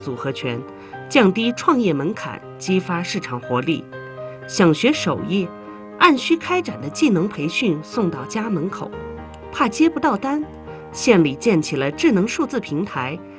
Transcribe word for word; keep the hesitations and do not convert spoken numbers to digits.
组合拳，降低创业门槛，激发市场活力。想学手艺，按需开展的技能培训送到家门口。怕接不到单，县里建起了智能数字平台，